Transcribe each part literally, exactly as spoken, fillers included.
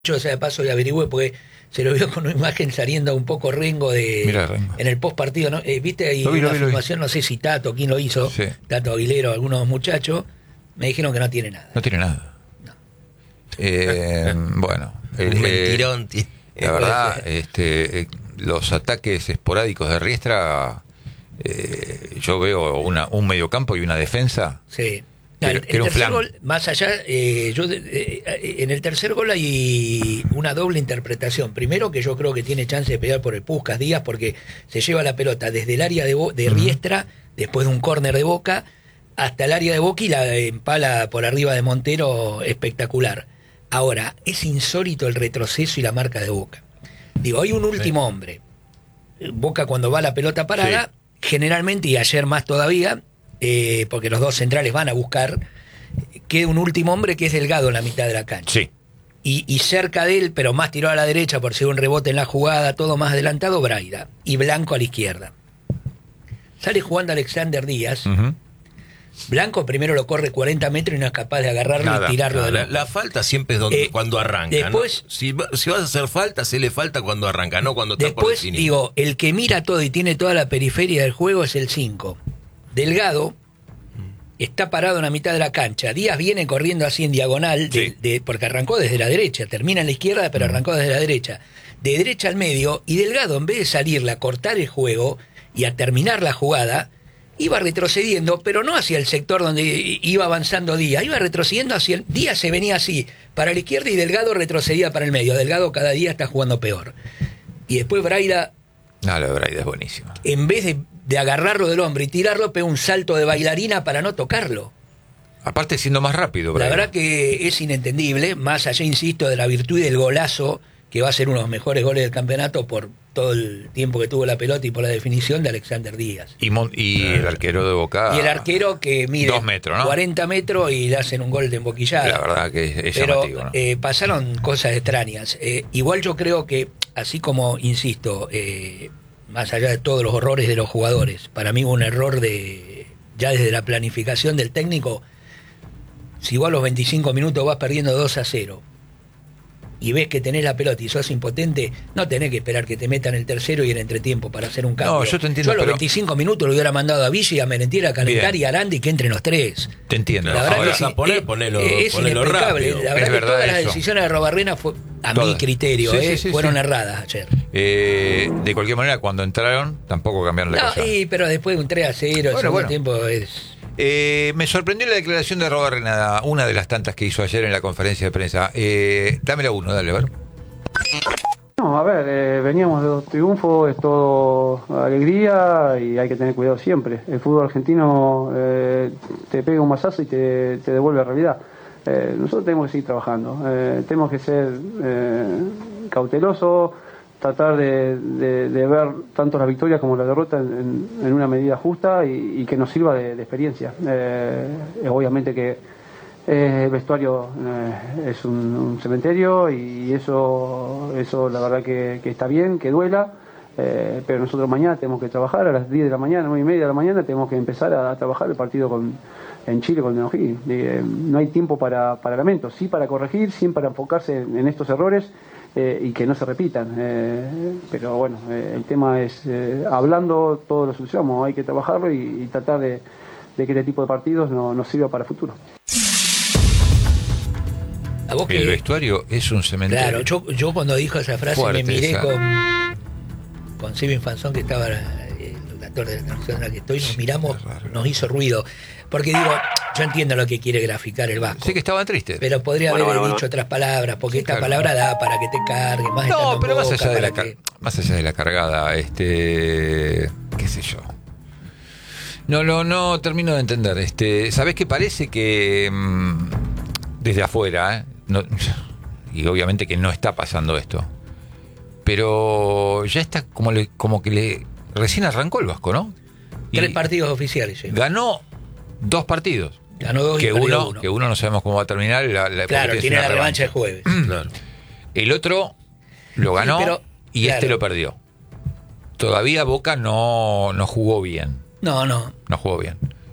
Yo, o sea, de paso y averigüé porque se lo vio con una imagen saliendo un poco Rengo de Mirá, Rengo. en el post partido, ¿no? Eh, viste ahí Lo vi, una lo vi, lo vi. filmación, no sé si Tato, quién lo hizo, Sí. Tato Aguilero, algunos muchachos, me dijeron que no tiene nada. No tiene nada. No. Eh, bueno, el, Un eh, mentirón. tío. la verdad, este, eh, los ataques esporádicos de Riestra, eh, yo veo una, un mediocampo y una defensa. Sí. Que- el, que el era un tercer flan. gol, más allá, eh, yo de- eh, en el tercer gol hay una doble interpretación. Primero, que yo creo que tiene chance de pelear por el Puskás Díaz porque se lleva la pelota desde el área de, Bo- de Riestra, después de un córner de Boca, hasta el área de Boca y la empala por arriba de Montero, espectacular. Ahora, es insólito el retroceso y la marca de Boca. Digo, hay un último hombre. Boca, cuando va la pelota parada, generalmente, y ayer más todavía, eh, porque los dos centrales van a buscar, queda un último hombre que es Delgado en la mitad de la cancha. Sí. Y, y cerca de él, pero más tirado a la derecha por si un rebote en la jugada, todo más adelantado, Braida. Y Blanco a la izquierda. Sale jugando Alexander Díaz. Ujú. Blanco primero lo corre cuarenta metros y no es capaz de agarrarlo Nada, y tirarlo de La, la... la falta siempre es donde, Eh, cuando arranca. después- ¿no? Si, va- si vas a hacer falta, se le falta cuando arranca, no cuando está por Después, definir. digo, el que mira todo y tiene toda la periferia del juego es el cinco. Delgado está parado en la mitad de la cancha. Díaz viene corriendo así en diagonal, de- Sí. de- porque arrancó desde la derecha, termina en la izquierda, pero arrancó desde la derecha. De derecha al medio, y Delgado, en vez de salirle a cortar el juego y a terminar la jugada, iba retrocediendo, pero no hacia el sector donde iba avanzando Díaz, iba retrocediendo hacia el... Díaz se venía así, para la izquierda, y Delgado retrocedía para el medio. Delgado cada día está jugando peor. Y después Braida, No, lo de Braida es buenísimo. en vez de, de agarrarlo del hombro y tirarlo, pega un salto de bailarina para no tocarlo. Aparte siendo más rápido, La Braida. verdad que es inentendible, más allá, insisto, de la virtud y del golazo, que va a ser uno de los mejores goles del campeonato por todo el tiempo que tuvo la pelota y por la definición de Alexander Díaz. Y, Mon- y el arquero de Boca. Y el arquero que mide Dos metros, ¿no? cuarenta metros y le hacen un gol de emboquillada. La verdad que es, es Pero llamativo, ¿no? eh, pasaron cosas extrañas. Eh, igual yo creo que, así como, insisto, eh, más allá de todos los horrores de los jugadores, para mí hubo un error de ya desde la planificación del técnico. Si vos a los veinticinco minutos vas perdiendo dos a cero y ves que tenés la pelota y sos impotente, no tenés que esperar que te metan el tercero y el entretiempo para hacer un cambio. No, yo te entiendo, Yo a los pero- veinticinco minutos lo hubiera mandado a Villa y a Merentiera a calentar Bien. y a Arandi, que entren los tres. Te entiendo. La verdad Ahora que sí, a poner, eh, ponelo- eh, es ponelo inexplicable. rápido. La verdad Es que verdad todas las eso. decisiones de Robarrena fue, a Todas. mi criterio, Sí, eh, sí, sí, fueron sí. erradas ayer. Eh, de cualquier manera, cuando entraron, tampoco cambiaron la No, cosa. y, pero después de un tres a cero, el Bueno, segundo bueno. tiempo es... Eh, me sorprendió la declaración de Robarrena, una de las tantas que hizo ayer en la conferencia de prensa. Eh, dámela uno, dale, a ver. No, a ver, eh, veníamos de dos triunfos, es todo alegría y hay que tener cuidado siempre. El fútbol argentino eh, te pega un mazazo y te, te devuelve a la realidad. Eh, nosotros tenemos que seguir trabajando, eh, tenemos que ser eh, cautelosos, tratar de, de- de ver tanto la victoria como la derrota en, en- en una medida justa y, y que nos sirva de, de experiencia. Eh, obviamente que eh, el vestuario eh, es un, un cementerio y eso, eso la verdad que, que está bien, que duela, eh, pero nosotros mañana tenemos que trabajar a las diez de la mañana, nueve y media de la mañana, tenemos que empezar a, a trabajar el partido con, en Chile con Neuquén. Eh, no hay tiempo para, para lamentos, sí para corregir, sí para enfocarse en, en estos errores eh, y que no se repitan. Eh, pero bueno, eh, el tema es, eh, hablando todo lo solucionamos, hay que trabajarlo y, y tratar de, de que este tipo de partidos no, nos sirva para el futuro. A vos que- El vestuario es un cementerio. Claro, yo, yo cuando dijo esa frase Fuerte me miré esa. con, con Steven Fanzón, que estaba eh, el actor de la televisión en la que estoy, nos miramos, es raro. nos hizo ruido. Porque digo, yo entiendo lo que quiere graficar el Vasco. Sé que estaban tristes. Pero podría Bueno, haber bueno, dicho otras palabras, porque Sí, esta claro. palabra da para que te cargue, más estando No, en pero más Boca, allá de para la car- que- más allá de la cargada, este, qué sé yo. No, no, no termino de entender. Este, ¿sabés qué parece que mm, desde afuera, eh, no, y obviamente que no está pasando esto, pero ya está como le, como que le recién arrancó el Vasco, ¿no? Y Tres partidos oficiales. sí. ganó dos partidos. Ganó dos y Que perdió uno, uno. que uno no sabemos cómo va a terminar. La, la- Claro, porque tiene una la revancha el jueves. Claro. El otro lo ganó Sí, pero, y este claro. lo perdió. Todavía Boca no, no jugó bien. No, no. No jugó bien.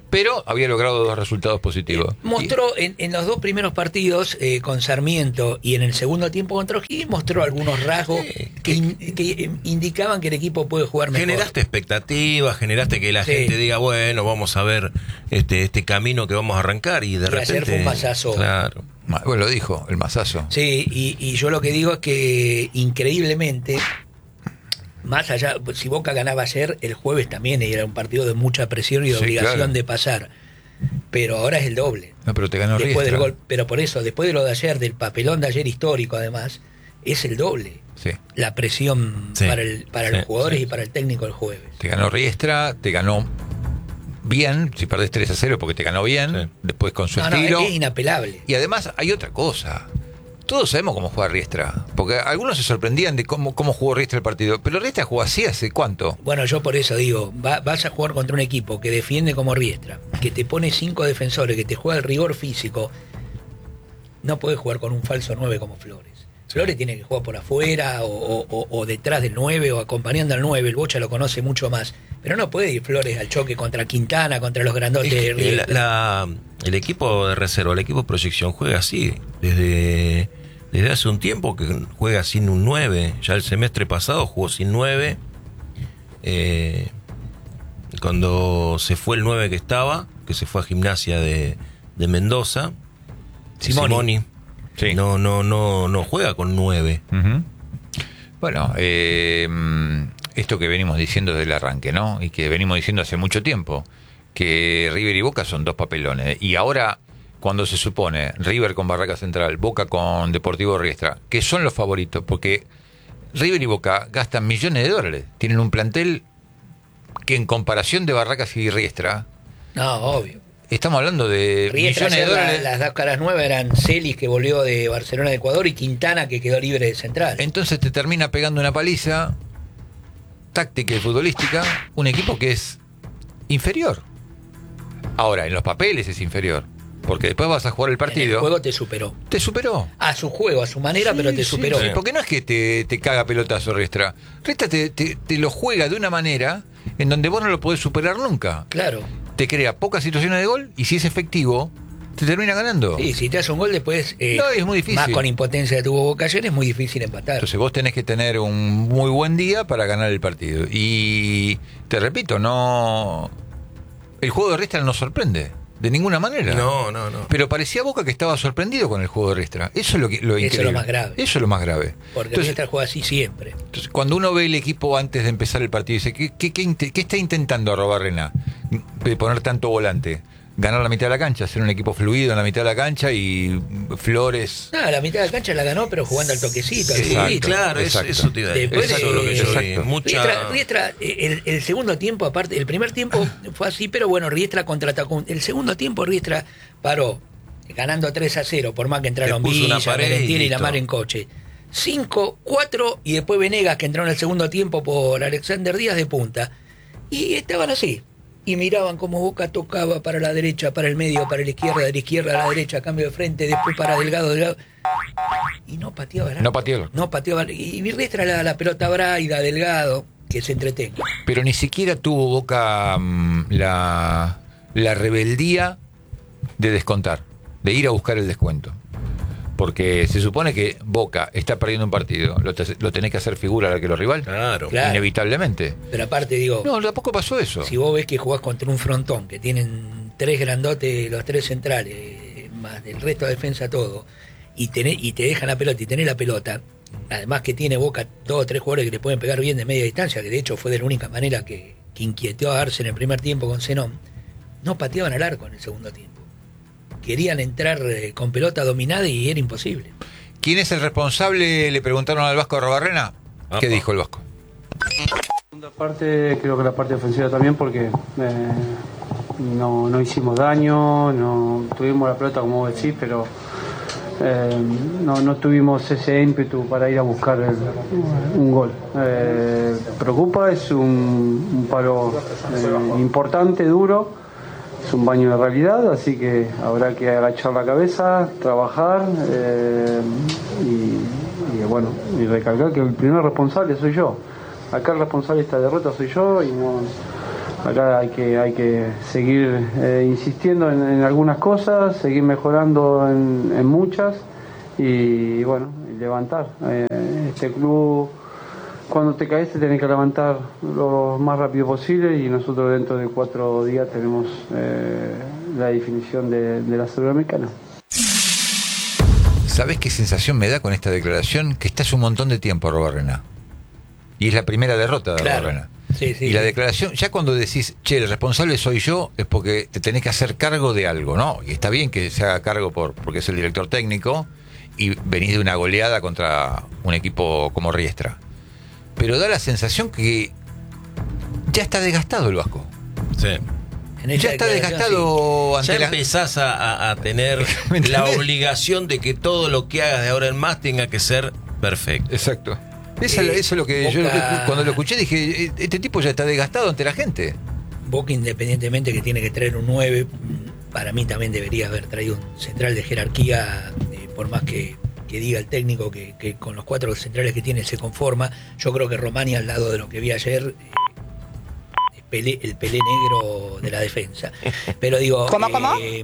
pero había logrado dos resultados positivos. Eh, mostró en, en los dos primeros partidos eh, con Sarmiento y en el segundo tiempo contra O'Higgins, mostró algunos rasgos eh, que, in, que indicaban que el equipo puede jugar mejor. Generaste expectativas, generaste que la Sí. gente diga, bueno, vamos a ver este este camino que vamos a arrancar y de Y ayer repente... fue un masazo. Claro. Bueno, lo dijo, el masazo. Sí, y, y yo lo que digo es que increíblemente, más allá, si Boca ganaba ayer, el jueves también era un partido de mucha presión y de Sí, obligación claro. de pasar. Pero ahora es el doble. No, pero te ganó Después Riestra. del gol, pero por eso, después de lo de ayer, del papelón de ayer histórico además, es el doble. Sí. La presión Sí, para el para sí, los jugadores sí. y para el técnico el jueves. Te ganó Riestra, te ganó bien, si perdés tres a cero porque te ganó bien, Sí. después con su No, no, estilo. es inapelable. Y además hay otra cosa. Todos sabemos cómo juega Riestra, porque algunos se sorprendían de cómo, cómo jugó Riestra el partido, pero Riestra jugó así hace cuánto. Bueno, yo por eso digo, va- vas a jugar contra un equipo que defiende como Riestra, que te pone cinco defensores, que te juega el rigor físico. No puedes jugar con un falso nueve como Flores. Flores tiene que jugar por afuera o, o- o- o detrás del nueve o acompañando al nueve. El Bocha lo conoce mucho más. Pero no puede ir Flores al choque contra Quintana, contra los grandotes Es de que Riestra. la- la- el equipo de reserva, el equipo de proyección juega así desde, desde hace un tiempo que juega sin un nueve. Ya el semestre pasado jugó sin nueve. Eh, cuando se fue el nueve que estaba, que se fue a Gimnasia de, de Mendoza, Simoni. Simoni, Sí. no, no, no, no juega con nueve. Ujú. Bueno, eh, esto que venimos diciendo desde el arranque, ¿no? Y que venimos diciendo hace mucho tiempo, que River y Boca son dos papelones. Y ahora, cuando se supone River con Barraca Central, Boca con Deportivo Riestra, que son los favoritos, porque River y Boca gastan millones de dólares, tienen un plantel que en comparación de Barracas y Riestra, No, obvio. estamos hablando de Riestra, millones de ayer la- dólares. las dos caras nuevas eran Celis, que volvió de Barcelona de Ecuador, y Quintana, que quedó libre de central. Entonces te termina pegando una paliza táctica y futbolística un equipo que es inferior. Ahora, en los papeles es inferior, porque después vas a jugar el En el partido, juego te superó. te superó. A su juego, a su manera, pero te Sí, superó. sí, porque no es que te, te caga pelotazo Riestra. Riestra te, te, te lo juega de una manera en donde vos no lo podés superar nunca. Claro. Te crea pocas situaciones de gol y si es efectivo, te termina ganando. Sí, si te hace un gol después, eh, No, es muy difícil. más con impotencia que tuvo Boca ayer, es muy difícil empatar. Entonces vos tenés que tener un muy buen día para ganar el partido. Y te repito, no, el juego de Riestra no sorprende de ninguna manera. No, no, no. Pero parecía Boca que estaba sorprendido con el juego de Riestra. Eso es lo, que, lo Eso es increíble. lo más grave. Eso es lo más grave. Porque Entonces, Riestra juega así siempre. entonces, cuando uno ve el equipo antes de empezar el partido, dice, ¿qué, qué, qué, inte- qué está intentando Arrobarrena? De poner tanto volante. Ganar la mitad de la cancha, ser un equipo fluido en la mitad de la cancha y Flores... No, la mitad de la cancha la ganó, pero jugando al toquecito. al Sí, juguito. claro, eso, exacto. eso te iba a decir. Después Eso de- es lo que yo vi. Exacto. Mucha... Riestra, Riestra, eh, el, el segundo tiempo, aparte, el primer tiempo fue así, pero bueno, Riestra contraatacó. El segundo tiempo Riestra paró, ganando tres a cero, por más que entraron Te puso una Villa, pared y Merentiel y listo. Lamar en coche. cinco, cuatro, y después Venegas, que entró en el segundo tiempo por Alexander Díaz de punta. Y estaban así. Y miraban cómo Boca tocaba para la derecha, para el medio, para la izquierda, de la izquierda a la derecha, cambio de frente, después para Delgado, Delgado. Y no pateaba el arco. No pateó. No pateaba. Y Riestra la, la pelota a Braida, Delgado, que se entretenga. Pero ni siquiera tuvo Boca mm, la, la rebeldía de descontar, de ir a buscar el descuento. Porque se supone que Boca está perdiendo un partido, lo, te- lo tenés que hacer figura al arquero rival, Claro. Claro. inevitablemente. Pero aparte, digo, No, tampoco pasó eso. si vos ves que jugás contra un frontón, que tienen tres grandotes, los tres centrales, más del resto de defensa todo, y, tenés, y te dejan la pelota y tenés la pelota, además que tiene Boca dos o tres jugadores que le pueden pegar bien de media distancia, que de hecho fue de la única manera que, que inquietó a Arce en el primer tiempo con Zenón, no pateaban al arco en el segundo tiempo. Querían entrar eh, con pelota dominada y era imposible. ¿Quién es el responsable? Le preguntaron al Vasco Arrobarrena. ¿Qué Apa. dijo el Vasco? segunda parte, creo que la parte ofensiva también, porque eh, no, no hicimos daño, no tuvimos la pelota como vos decís, pero eh, no, no tuvimos ese ímpetu para ir a buscar el- un gol. Eh, preocupa, es un, un palo eh, importante, duro. Es un baño de realidad, así que habrá que agachar la cabeza, trabajar eh, y, y, bueno, y recalcar que el primer responsable soy yo. Acá el responsable de esta derrota soy yo y no, acá hay que, hay que seguir eh, insistiendo en, en algunas cosas, seguir mejorando en, en muchas y bueno, y levantar. Eh, este club, cuando te caes te tenés que levantar lo más rápido posible y nosotros dentro de cuatro días tenemos eh, la definición de, de la Sudamericana. ¿Sabés qué sensación me da con esta declaración? Que estás un montón de tiempo, Arrubarrena. Y es la primera derrota de Claro. Arrubarrena. Sí, sí, y la sí. declaración, ya cuando decís, che, el responsable soy yo, es porque te tenés que hacer cargo de algo, ¿no? Y está bien que se haga cargo por porque es el director técnico y venís de una goleada contra un equipo como Riestra. Pero da la sensación que ya está desgastado el Vasco. Sí. En esa Ya está declaración, desgastado Ya ante la... empezás a, a- a tener ¿Me la entendés? obligación de que todo lo que hagas de ahora en más tenga que ser perfecto. Exacto. Esa- Eh, eso es lo que yo Boca- cuando lo escuché dije, "Eh, este tipo ya está desgastado ante la gente". sí. Boca, independientemente que tiene que traer un nueve, para mí también debería haber traído un central de jerarquía, eh, por más que, que diga el técnico que, que con los cuatro centrales que tiene se conforma. Yo creo que Romani, al lado de lo que vi ayer, eh, es Pelé- el Pelé negro de la defensa. Pero digo, ¿Cómo, cómo? eh,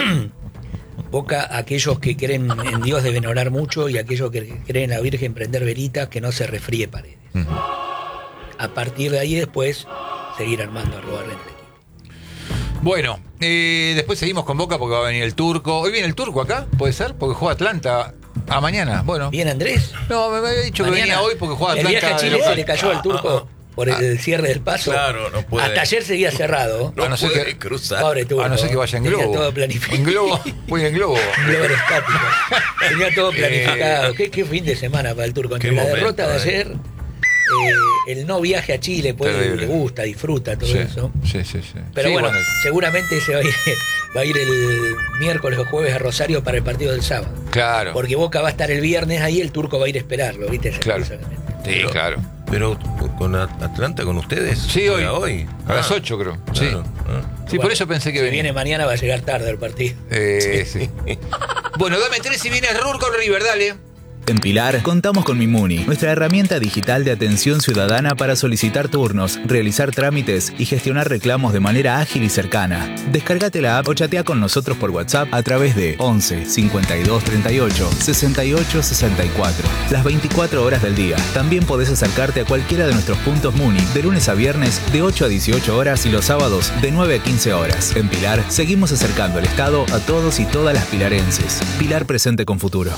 Boca, aquellos que creen en Dios deben orar mucho y aquellos que creen en la Virgen prender velitas, que no se refríe Paredes. Ujú. A partir de ahí después seguir armando a robarle en el equipo. Bueno, eh, después seguimos con Boca porque va a venir el Turco. ¿Hoy viene el Turco acá? ¿Puede ser? Porque juega Atlanta a mañana. Bueno. ¿Bien, Andrés? No, me había dicho Mañana, que venía hoy porque juega el Atlanta. viaje a Chile de se local. le cayó al Turco por el cierre del paso. Claro, no puede. Hasta ayer seguía cerrado. No, A no ser puede que- cruzar. Pobre Turco. A no ser que vaya en Tenía globo. todo planificado. En globo. Voy en globo. Un globo aerostático. Tenía todo planificado. ¿Qué, qué fin de semana para el Turco. Entre Qué la momento, derrota de eh. ayer, eh, el no viaje a Chile, pues Terrible. le gusta, disfruta todo Sí, eso. sí, sí, sí. Pero Sí, bueno, seguramente se va a, ir, va a ir el miércoles o jueves a Rosario para el partido del sábado. claro. Porque Boca va a estar el viernes ahí, el Turco va a ir a esperarlo, ¿viste? Esa Claro. cosa que me- Sí, Pero- claro. Pero con At- Atlanta, con ustedes. Sí, hoy. ¿Juega hoy. A las Ah, ocho, creo. claro. Sí. Ah. Sí, por Bueno, eso pensé que si venía. viene mañana va a llegar tarde el partido. Eh, sí. Bueno, dame tres si viene el Rur con River, dale. En Pilar contamos con Mimuni, nuestra herramienta digital de atención ciudadana para solicitar turnos, realizar trámites y gestionar reclamos de manera ágil y cercana. Descárgate la app o chatea con nosotros por WhatsApp a través de once cincuenta y dos treinta y ocho sesenta y ocho sesenta y cuatro. Las veinticuatro horas del día. También podés acercarte a cualquiera de nuestros puntos Muni de lunes a viernes de ocho a dieciocho horas y los sábados de nueve a quince horas. En Pilar seguimos acercando el Estado a todos y todas las pilarenses. Pilar presente con futuro.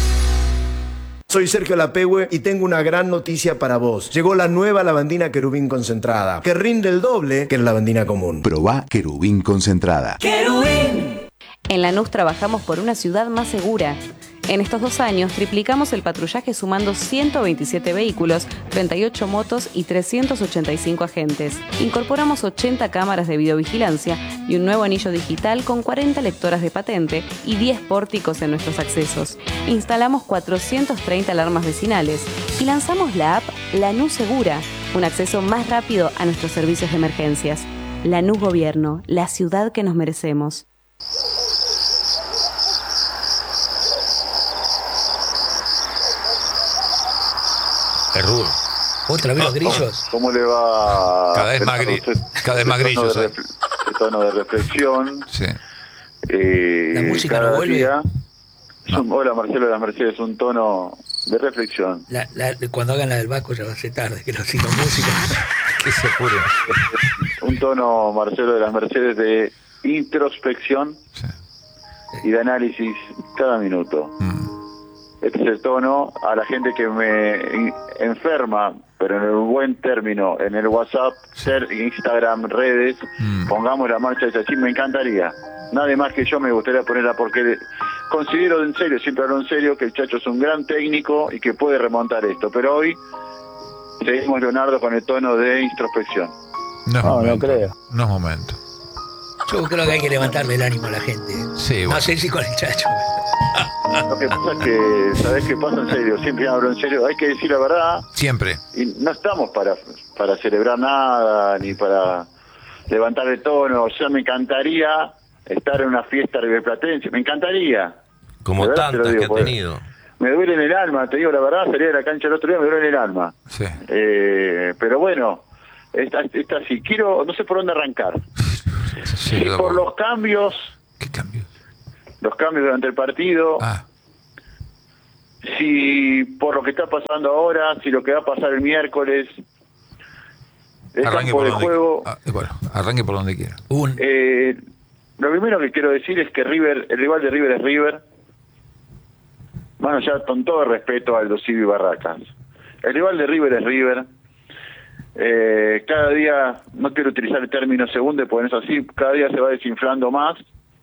Soy Sergio Lapehue y tengo una gran noticia para vos. Llegó la nueva lavandina querubín concentrada, que rinde el doble que la lavandina común. Probá querubín concentrada. En Lanús trabajamos por una ciudad más segura. En estos dos años triplicamos el patrullaje sumando ciento veintisiete vehículos, treinta y ocho motos y trescientos ochenta y cinco agentes. Incorporamos ochenta cámaras de videovigilancia y un nuevo anillo digital con cuarenta lectoras de patente y diez pórticos en nuestros accesos. Instalamos cuatrocientas treinta alarmas vecinales y lanzamos la app Lanús Segura, un acceso más rápido a nuestros servicios de emergencias. Lanús Gobierno, la ciudad que nos merecemos. El Rur. ¿Otra vez los grillos? ¿Cómo le va? Cada vez más Fernando? gri- Usted- cada vez más ese tono grillos, de ¿eh? refle- ese tono de reflexión. Sí. eh, ¿La música cada no vuelve? día es un- hola, Marcelo de las Mercedes, un tono de reflexión. La- la- cuando hagan la del Vasco ya va a ser tarde, que no sigo música. Que se apure. Un tono, Marcelo de las Mercedes, de introspección Sí. y de análisis cada minuto. Mm. Este es el tono a la gente que me in- enferma, pero en el buen término, en el WhatsApp, ser Instagram, redes, Mm. pongamos la marcha esa, sí, me encantaría. Nadie más que yo me gustaría ponerla porque considero en serio, siempre hablo en serio, que el Chacho es un gran técnico y que puede remontar esto, pero hoy seguimos, Leonardo, con el tono de introspección. No, es No, no momento. creo. No es momento. Yo creo que hay que levantarle el ánimo a la gente. Sí, No bueno. sé si con el Chacho. Lo que pasa es que, ¿sabés qué pasa? En serio, siempre hablo en serio, hay que decir la verdad. Siempre. Y no estamos para, para celebrar nada, ni para levantar el tono. O sea, me encantaría estar en una fiesta riverplatense, me encantaría. Como De verdad te lo tantas digo, que ha pues. tenido. Me duele en el alma, te digo la verdad, salí de la cancha el otro día, me duele en el alma. Sí. Eh, pero bueno, Esta, esta sí, quiero, no sé por dónde arrancar. Sí, Si por los cambios, ¿qué cambios? los cambios durante el partido, Ah, si por lo que está pasando ahora, si lo que va a pasar el miércoles, el arranque campo por de donde, juego. ah, bueno, arranque por donde quiera. Un, Eh, lo primero que quiero decir es que River, el rival de River es River. Bueno, ya con todo el respeto a Aldo Civi y Barracas. El rival de River es River. Eh, cada día, no quiero utilizar el término segundo, porque no es así, cada día se va desinflando más.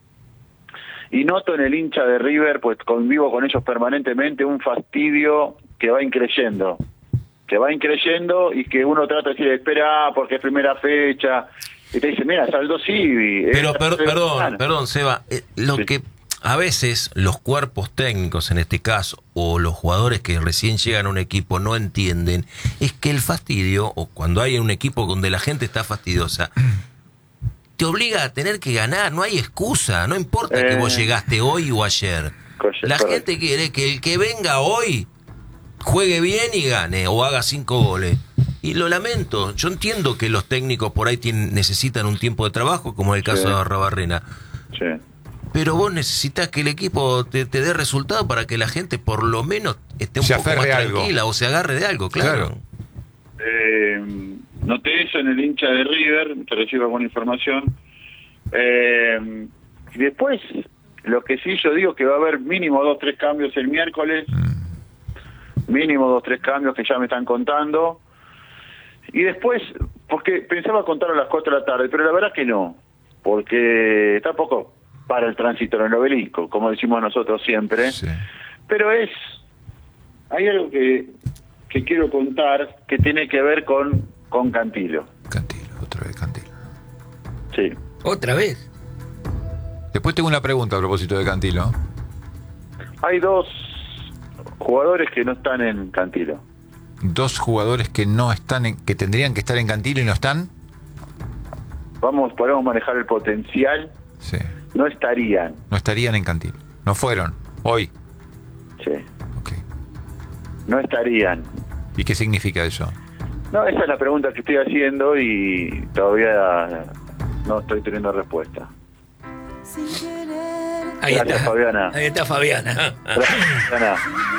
Y noto en el hincha de River, pues convivo con ellos permanentemente, un fastidio que va increyendo. Que va increyendo y que uno trata de decir, espera, porque es primera fecha. Y te dice, mira, es Aldo Civi. Pero, es- per- es- perdón, perdón, Seba, eh, lo Sí. que a veces los cuerpos técnicos, en este caso, o los jugadores que recién llegan a un equipo no entienden, es que el fastidio, o cuando hay un equipo donde la gente está fastidiosa, te obliga a tener que ganar, no hay excusa, no importa Eh. que vos llegaste hoy o ayer. Correcto. La gente quiere que el que venga hoy juegue bien y gane, o haga cinco goles. Y lo lamento, yo entiendo que los técnicos por ahí tienen, necesitan un tiempo de trabajo, como en el caso Sí. de Arrabarrena. Sí. Pero vos necesitas que el equipo te, te dé resultado para que la gente por lo menos esté un Se poco más aferre a algo. tranquila o se agarre de algo, claro. Claro. Eh, noté eso en el hincha de River, te recibo alguna información. Eh, y después, lo que sí yo digo que va a haber mínimo dos, tres cambios el miércoles. Mínimo dos, tres cambios que ya me están contando. Y después, porque pensaba contar a las cuatro de la tarde, pero la verdad que no. Porque tampoco para el tránsito en el obelisco, como decimos nosotros siempre. Sí. Pero es, hay algo que, que quiero contar que tiene que ver con, con Cantilo. Cantilo, otra vez Cantilo. Sí. ¿Otra vez? Después tengo una pregunta a propósito de Cantilo. Hay dos jugadores que no están en Cantilo. Dos jugadores que no están en, que tendrían que estar en Cantilo y no están. Vamos, podemos manejar el potencial. Sí. No estarían. No estarían en Cantilo. No fueron. Hoy. Sí. Ok. No estarían. ¿Y qué significa eso? No, esa es la pregunta que estoy haciendo y todavía no estoy teniendo respuesta. Ahí Gracias, está. Fabiana. Ahí está Fabiana. Gracias, Ana.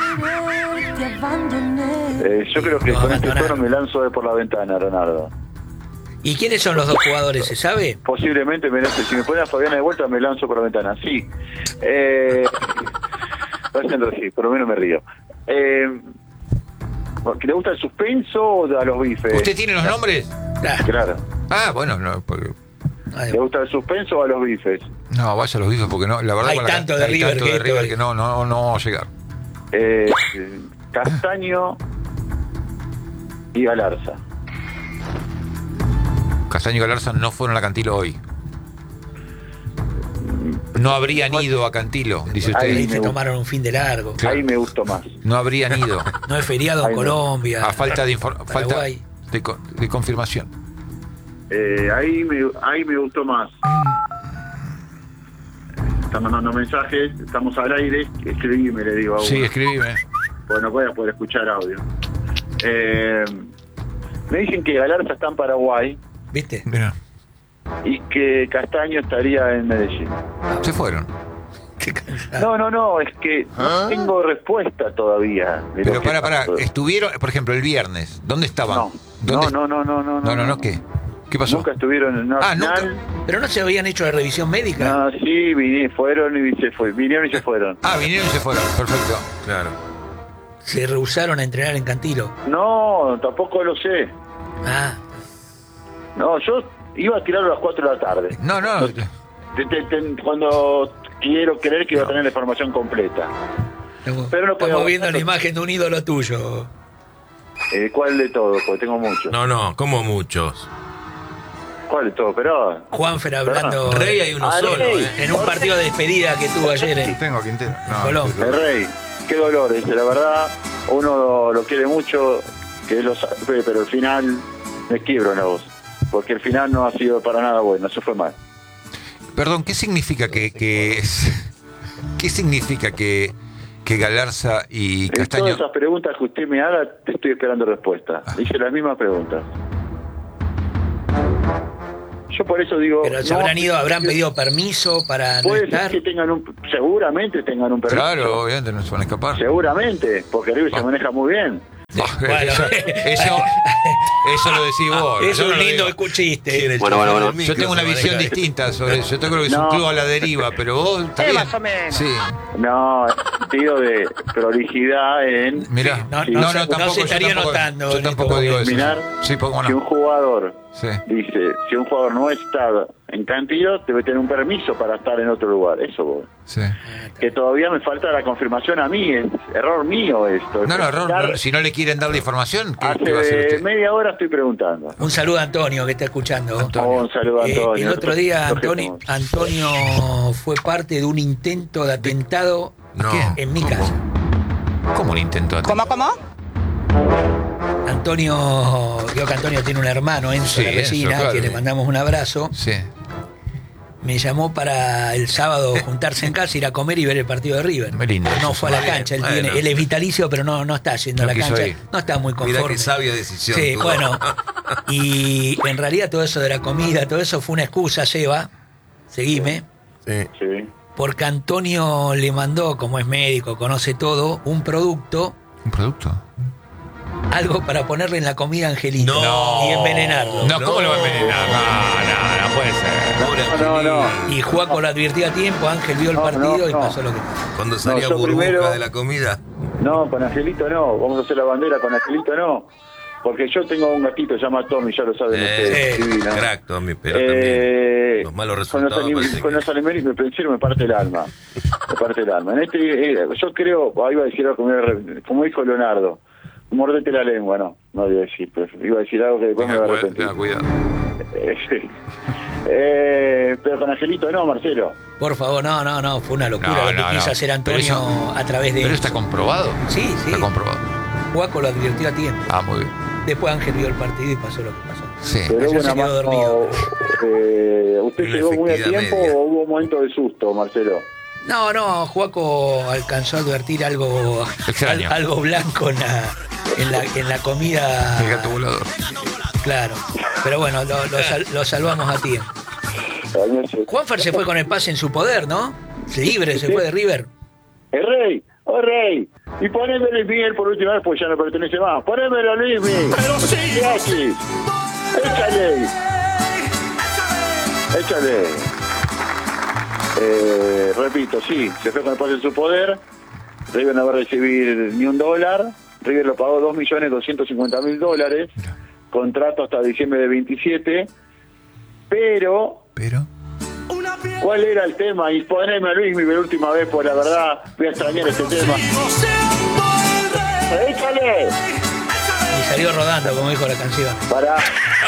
Eh, yo creo que Nos con este abandonaron. tono me lanzo de por la ventana, Leonardo. ¿Y quiénes son los dos jugadores? ¿Se sabe? Posiblemente, me lanzo, si me ponen a Fabiana de vuelta, me lanzo por la ventana. Sí. Eh, haciendo así, por lo menos me río. Eh, ¿Le gusta el suspenso o a los bifes? ¿Usted tiene los nombres? Ah, Claro. Ah, bueno, no, porque- ay, ¿Le gusta el suspenso o a los bifes? no, vaya a los bifes porque no, la verdad Hay con la- tanto de hay River tanto que de esto River es- que no, no, no vamos a llegar. Eh, Castaño y Galarza. Castaño y Galarza no fueron a Cantilo hoy. No habrían ido a Cantilo, dice Ahí ahí usted. se me tomaron un fin de largo. Claro. Ahí me gustó más. No habrían ido. No es feriado en Ahí no. Colombia. A falta de infor- falta Paraguay. de, co- de confirmación. Eh, ahí, me, ahí me gustó más. Están mandando mensajes, estamos al aire, escribime, le digo a uno. Sí, escribime. Pues no voy a poder escuchar audio. Eh, me dicen que Galarza está en Paraguay ¿Viste? Mira, y que Castaño estaría en Medellín. se fueron. Qué cansado. No, no, no, es que no tengo respuesta todavía. de lo Pero que para, para, pasó. estuvieron, por ejemplo, el viernes. ¿Dónde estaban? No, ¿Dónde? no, no, no, no, No, no, no, ¿qué? ¿Qué pasó? Nunca estuvieron en Ah, Nacional. Pero no se habían hecho la revisión médica. No, sí, vine- fueron y se fue, vinieron y se fueron. Ah, vinieron y se fueron. Perfecto. Claro. Se rehusaron a entrenar en Cantilo. No, tampoco lo sé. Ah, No, yo iba a tirarlo a las cuatro de la tarde. No, no. Te- te- te- cuando quiero creer que iba a tener la información completa. estamos, Pero no puedo estamos viendo aguantar. la imagen de un ídolo tuyo. Eh, ¿Cuál de todo? Porque tengo muchos. No, no, como muchos. ¿Cuál de todo? Pero... Juanfer hablando Rey hay uno Ah, solo, Rey. ¿eh? en un partido de despedida que tuvo ayer en Tengo a Quintero. No, Colombia. El Rey, qué dolor, dice, la verdad, uno lo, lo quiere mucho, que lo sabe, pero el final me quiebro en la voz, porque el final no ha sido para nada bueno, se fue mal. Perdón, ¿qué significa que, que qué significa que, que Galarza y En todas Castaño? esas preguntas que usted me haga, te estoy esperando respuesta. Hice las mismas preguntas. Yo por eso digo... Pero se no, habrán ido, habrán pedido permiso para no puede estar. ser que tengan un... Seguramente tengan un permiso. Claro, obviamente no se van a escapar. Seguramente, porque River Ah. se maneja muy bien. Bueno. eso, eso, eso lo decís vos. Es yo un no lo lindo digo. chiste. Bueno, bueno, bueno. Yo tengo una visión distinta sobre eso. Yo creo que es un No. club a la deriva, pero vos está Eh, bien. más o menos. Sí. No, sentido de prolijidad en... Mirá, Sí, no- Sí. no no, se- no, no tampoco, se yo estaría tampoco- notando Yo en tampoco esto. digo eso. Mirar Sí, cómo Si un no. jugador Sí. dice, si un jugador no está en Cantilo, debe tener un permiso para estar en otro lugar. Eso voy. Sí. Que todavía me falta la confirmación a mí, es error mío esto. No, no, error, Dar- no, si no le quieren dar la información, ¿qué, qué va a hacer Hace usted? media hora estoy preguntando. Un saludo a Antonio que está escuchando. Antonio. Un saludo a Eh, Antonio. el otro día Lo Antonio, queremos. Antonio fue parte de un intento de atentado No. en mi casa. ¿Cómo lo intentó? ¿Cómo, cómo? Antonio, creo que Antonio tiene un hermano, Enzo, Sí, la vecina, Enzo, claro. que le mandamos un abrazo. Sí. Me llamó para el sábado juntarse en casa, ir a comer y ver el partido de River. Muy lindo. No fue a la Muy bien. cancha, él, Bueno. tiene, él es vitalicio, pero no, no está yendo No a la quiso cancha. ir. No está muy Mirá conforme. qué sabia decisión. Sí, tuvo. bueno. Y en realidad todo eso de la comida, todo eso fue una excusa, Seba. Seguime. Sí. Sí. Porque Antonio le mandó, como es médico, conoce todo, un producto, ¿Un producto? algo para ponerle en la comida a Angelito No. y envenenarlo. No, ¿cómo lo va a envenenar? No, no, no puede ser. Pobre No, no, Angelito. Y Juaco lo advirtió a tiempo, Ángel vio el No, partido no, y no. pasó lo que... Cuando salía No, yo burbuja primero- de la comida. No, con Angelito no. Vamos a hacer la bandera con Angelito no. Porque yo tengo un gatito, se llama Tommy, ya lo saben Eh, ustedes. sí. divino. Crack, Tommy, pero Eh, también. Los malos con los, resultados. anim- parece con que- los animales me pensaron, me parte el alma. Me parte el alma. En este, eh, yo creo, ahí iba a decir algo como, como dijo Leonardo, mordete la lengua, no, no iba a decir, pero iba a decir algo que después me Tenga, voy a cu- arrepentir. tenga cuidado. Eh, sí. Eh, pero con Angelito no, Marcelo. Por favor, no, no, no, fue una locura No, lo que no, quiso no. hacer Pero Antonio eso- a través de... ¿Pero está comprobado? Sí, sí. Está comprobado. Juaco lo advirtió a tiempo. Ah, muy bien. Después Ángel vio el partido y pasó lo que pasó. Sí. Pero Ayer hubo se una quedó mano, dormido. eh, ¿usted Una llegó muy a efectividad tiempo media. o hubo un momento de susto, Marcelo? No, no, Juaco alcanzó a advertir algo, Extraño. al- algo blanco en la, en la, en la comida. El gato volador. Claro. Pero bueno, lo, lo sal- lo salvamos a tiempo. Juanfer se fue con el pase en su poder, ¿no? Libre, se fue de River. El rey, oh rey, y poneme a Luis Miguel por última vez, pues ya no pertenece más. Ponémelo a Luis Miguel. Gracias. Échale. Échale. Eh, repito, sí, se fue con el pase en su poder. River no va a recibir ni un dólar. River lo pagó dos millones doscientos cincuenta mil dólares. Contrato hasta diciembre de veintisiete. Pero, Pero. ¿cuál era el tema? Y poneme a Luis Miguel por última vez, pues la verdad voy a extrañar este tema. ¡Échale! Y salió rodando, como dijo la canción. Para.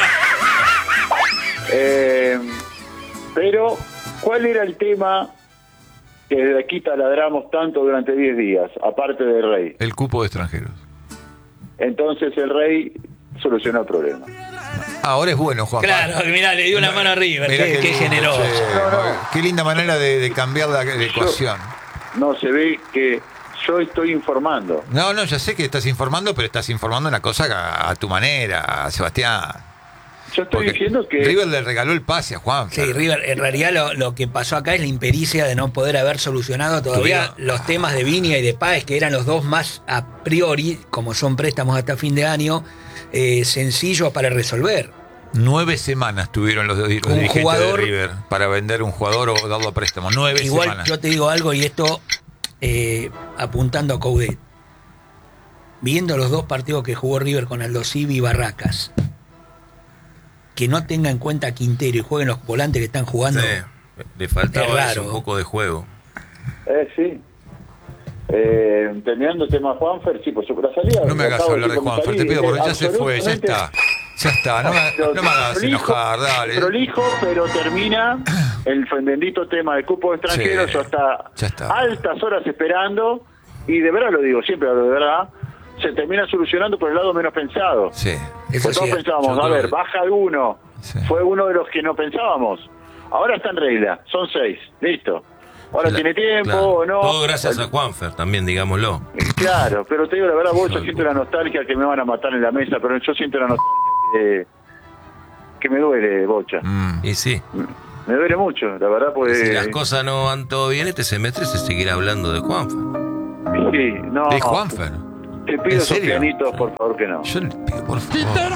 Eh, pero, ¿cuál era el tema que desde aquí taladramos tanto durante diez días, aparte del rey? El cupo de extranjeros. Entonces el rey solucionó el problema. Ahora es bueno, Juan. Claro, mirá, le dio una mano a River. Mirá Qué, qué qué lindo, generoso. che. No, no. Qué linda manera de, de cambiar la, la ecuación. No, se ve que yo estoy informando. No, no, ya sé que estás informando, pero estás informando una cosa a, a tu manera, Sebastián. Yo estoy Porque diciendo que... River le regaló el pase a Juan. Sí, River, en realidad lo, lo que pasó acá es la impericia de no poder haber solucionado todavía Tuvieron- los temas de Viña y de Páez, que eran los dos más a priori, como son préstamos hasta fin de año, eh, sencillos para resolver. Nueve semanas tuvieron los, los Un dirigentes jugador- de River para vender un jugador o darlo a préstamo. Nueve Igual semanas. yo te digo algo, y esto eh, apuntando a Coudet. Viendo los dos partidos que jugó River con Aldo Civi y Barracas, que no tenga en cuenta a Quintero y jueguen los volantes que están jugando. Sí, le faltaba Es raro. eso, un poco de juego. Eh, sí. Eh, terminando el tema Juanfer, sí, pues la salida... No me hagas acabo hablar de decir con mi Juanfer, te salida, pido, porque ya es se fue, ya absolutamente- está. Ya está, no me, no me hagas Prolijo, enojar, dale. Prolijo, pero termina el bendito tema del cupo extranjero. Sí, Yo hasta ya está. altas horas esperando, y de verdad lo digo, siempre hablo de verdad, se termina solucionando por el lado menos pensado. Sí. Eso Pues todos sí. pensábamos, Yo a creo ver, que- baja uno. Sí. Fue uno de los que no pensábamos. Ahora está en regla, son seis, listo. Ahora Cla- tiene tiempo claro. o no. Todo gracias a Juanfer, también, digámoslo. Claro, pero te digo la verdad, vos, yo Hijo de siento la nostalgia que me van a matar en la mesa, pero yo siento la nostalgia que, que me duele, Bocha. Mm. Y sí. Me duele mucho, la verdad, pues... Si las cosas no van todo bien este semestre, se seguirá hablando de Juanfer. Sí, no. ¿De Juanfer? Te pido esos pianitos, por favor, que no. Yo le pido, por favor.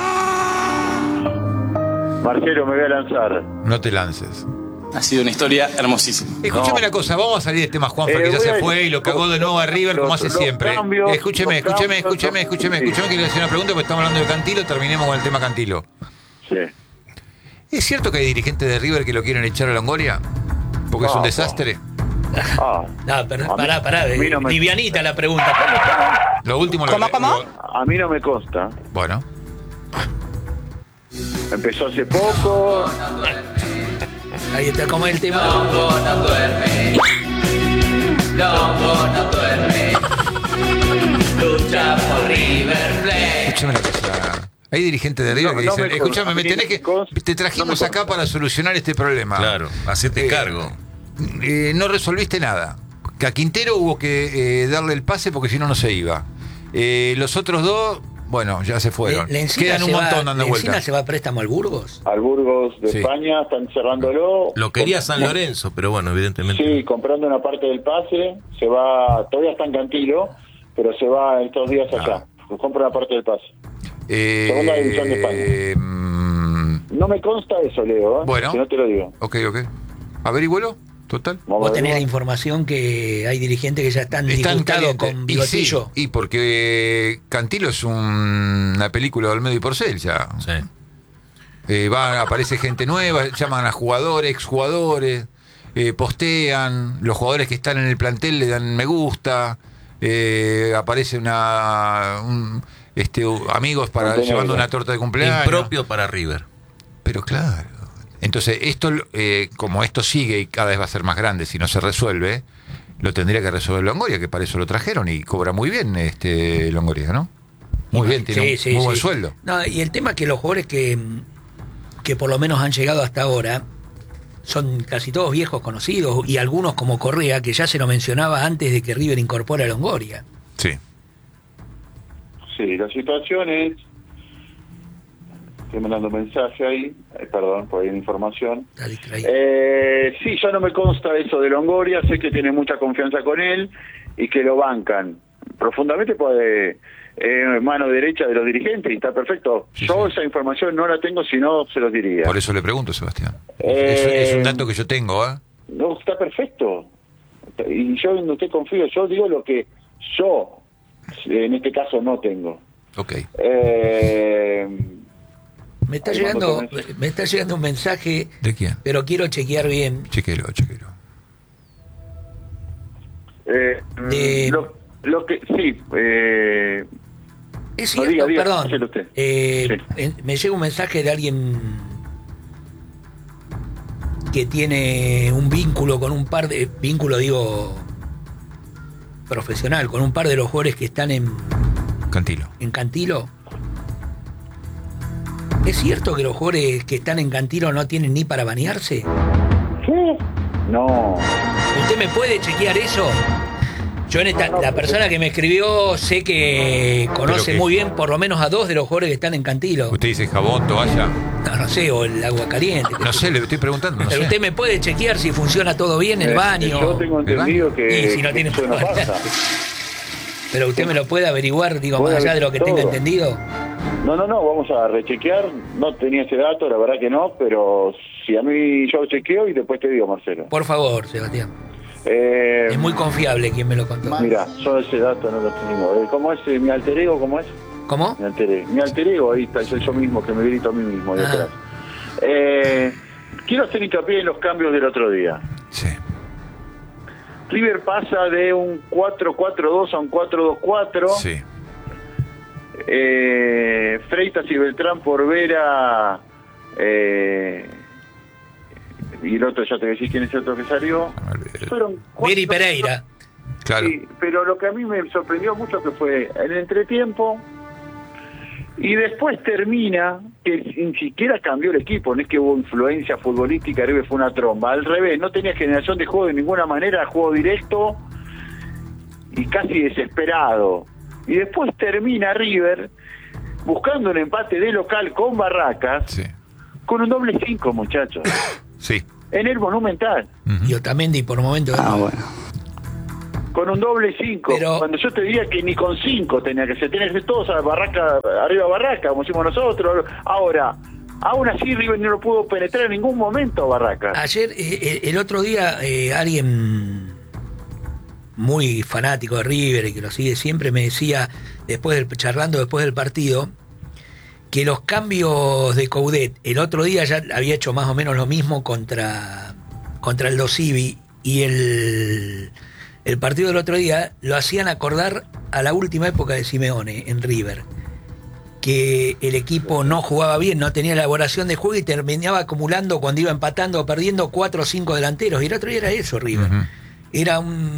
Marcelo, me voy a lanzar. No te lances. Ha sido una historia hermosísima. Escúcheme una cosa, vamos a salir del tema Juanfer, Eh, que ya voy se a- fue y lo cagó de nuevo a River como los- hace los siempre. cambios, Escúcheme, los escúcheme, cambios, escúcheme, los- escúcheme, sí. escúcheme, quiero hacer una pregunta porque estamos hablando de Cantilo, terminemos con el tema Cantilo. Sí. ¿Es cierto que hay dirigentes de River que lo quieren echar a Longoria? Porque es un No, desastre. Ah, No, pero A mí- pará, pará. a mí no me- Livianita la pregunta. Lo último lo ¿Cómo, cómo? lo- a mí no me consta. Bueno. Empezó hace poco. Ahí está, ¿cómo es el tema? Escúchame una cosa. Hay dirigentes de River No, que no dicen, me escúchame, consta. me tenés que. Te No trajimos me acá para solucionar este problema. Claro, hacete Eh, cargo. Eh, no resolviste nada. Que a Quintero hubo que eh, darle el pase porque si no, no se iba. Eh, los otros dos, bueno, ya se fueron. Le- Lencina Quedan un se va- montón dando Lencina vueltas. se va a préstamo al Burgos. Al Burgos de Sí. España, están cerrándolo. Lo quería Com- San Lorenzo, pero bueno, evidentemente. Sí, comprando una parte del pase. Se va, todavía está en Cantilo, pero se va estos días acá. Compra una parte del pase. Eh, Segunda división de España. mm, No me consta eso, Leo, ¿eh? Bueno. Si no te lo digo. ok, ok. Averígüelo, total. Vamos Vos a tenés la ver. información que hay dirigentes que ya están Están disgustados calientes. con Y bigotillo. sí, y porque Cantilo es un- una película de Olmedo y Porcel ya. Sí. Eh, va, aparece gente nueva, llaman a jugadores, exjugadores, eh, postean, los jugadores que están en el plantel le dan me gusta, eh, aparece una un- este u- amigos para Montenegro. llevando una torta de cumpleaños. Impropio para River. Pero claro. Entonces, esto, eh, como esto sigue y cada vez va a ser más grande si no se resuelve, lo tendría que resolver Longoria, que para eso lo trajeron y cobra muy bien este Longoria, ¿no? Muy bien, tiene Sí, un sí, muy buen sí. sueldo. No, y el tema es que los jugadores que, que por lo menos han llegado hasta ahora son casi todos viejos conocidos y algunos como Correa, que ya se lo mencionaba antes de que River incorpore a Longoria. Sí. Sí, la situación es... Estoy mandando un mensaje ahí. Eh, perdón, por ahí hay información. Está distraído. Eh, sí, ya no me consta eso de Longoria. Sé que tiene mucha confianza con él y que lo bancan profundamente, pues eh, mano derecha de los dirigentes y está perfecto. Sí, yo sí. esa información no la tengo, si no se los diría. Por eso le pregunto, Sebastián. Eh, es, es un dato que yo tengo, ¿eh? No, está perfecto. Y yo en usted confío. Yo digo lo que yo, en este caso, no tengo. Ok. Eh, Me está ahí llegando, mandó mensaje. me está llegando un mensaje, ¿De quién? pero quiero chequear bien. Chequero, chequero. eh, De- lo, lo que sí, eh, Es No, cierto, diga, diga, perdón. hácelo usted. Eh, Sí. en- me llega un mensaje de alguien que tiene un vínculo con un par de. Vínculo, digo. Profesional, con un par de los jugadores que están en, Cantilo. en Cantilo. ¿Es cierto que los jugadores que están en Cantilo no tienen ni para bañarse? ¿qué? No. ¿Usted me puede chequear eso? Yo en esta, la persona que me escribió sé que conoce Pero que- muy bien por lo menos a dos de los jugadores que están en Cantilo. Usted dice jabón, toalla. No, no sé, o el agua caliente. No sé, le estoy preguntando. No Pero sé. usted me puede chequear si funciona todo bien el Eh, baño. Yo tengo entendido baño? que Y si no tiene eso no para pasa. Pero usted me lo puede averiguar, digo, Puede más allá de lo que todo. tenga entendido. No, no, no, vamos a rechequear. No tenía ese dato, la verdad que no, pero si a mí yo chequeo y después te digo, Marcelo. Por favor, Sebastián. Eh, Es muy confiable quien me lo contó. Mira, yo ese dato no lo tengo. Eh, ¿Cómo es eh, mi alter ego? ¿Cómo es? ¿Cómo? Mi alter ego, mi alter ego ahí está, soy yo mismo que me grito a mí mismo de Ah. atrás. Eh, quiero hacer hincapié en los cambios del otro día. Sí. River pasa de un cuatro cuatro dos a un cuatro dos cuatro. Sí. Eh, Freitas y Beltrán por Vera. Eh, y el otro, ya te voy a decir quién es el otro que salió. Fueron cuatro- Miri Pereira. Claro. Sí, pero lo que a mí me sorprendió mucho que fue el entretiempo y después termina que ni siquiera cambió el equipo, no es que hubo influencia futbolística, River fue una tromba, al revés, no tenía generación de juego de ninguna manera, juego directo y casi desesperado. Y después termina River buscando un empate de local con Barracas, Sí. con un doble cinco, muchachos. Sí. En el Monumental. Uh-huh. Y Otamendi por momento. Ah, bueno. Con un doble cinco. Pero- Cuando yo te diría que ni con cinco tenía que ser, tenía que ser todos a Barraca, arriba Barraca, como hicimos nosotros. Ahora, aún así River no lo pudo penetrar en ningún momento a Barraca. Ayer, eh, el otro día, eh, alguien muy fanático de River y que lo sigue siempre me decía, después del, charlando después del partido, que los cambios de Coudet, el otro día ya había hecho más o menos lo mismo contra, contra el Dosivi, y el, el partido del otro día lo hacían acordar a la última época de Simeone en River, que el equipo no jugaba bien, no tenía elaboración de juego y terminaba acumulando cuando iba empatando o perdiendo cuatro o cinco delanteros. Y el otro día era eso, River. Uh-huh. Era